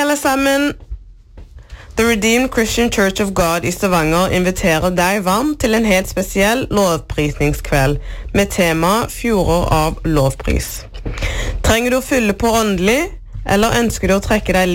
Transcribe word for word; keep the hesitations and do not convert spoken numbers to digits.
alle sammen! The Redeemed Christian Church of God i Stavanger inviterer deg varmt til en helt spesiell lovprisningskveld med tema Fjorder av lovpris. Trenger du å fylle på åndelig, eller ønsker du å trekke deg